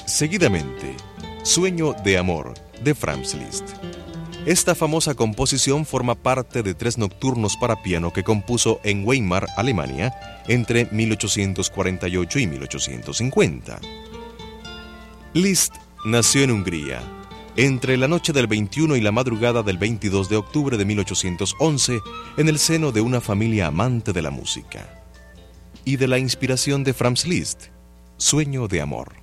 Seguidamente, Sueño de Amor, de Franz Liszt. Esta famosa composición forma parte de 3 nocturnos para piano que compuso en Weimar, Alemania, entre 1848 y 1850. Liszt nació en Hungría, entre la noche del 21 y la madrugada del 22 de octubre de 1811, en el seno de una familia amante de la música. Y de la inspiración de Franz Liszt, Sueño de Amor.